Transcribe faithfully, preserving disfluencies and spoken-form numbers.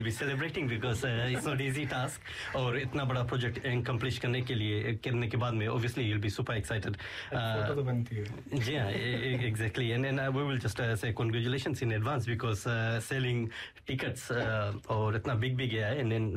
be celebrating because uh, it's not easy task और इतना बड़ा प्रोजेक्ट accomplish करने के लिए करने के बाद में obviously you'll be super excited. Photo तो बनती है. Yeah, exactly, and then uh, we will just uh, say congratulations in advance because uh, selling tickets uh, और इतना big big है and then